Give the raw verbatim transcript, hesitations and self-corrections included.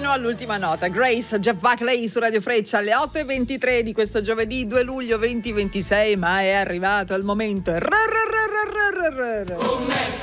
fino all'ultima nota. Grace, Jeff Buckley su Radio Freccia alle otto e ventitré di questo giovedì due luglio duemilaventisei, ma è arrivato il momento.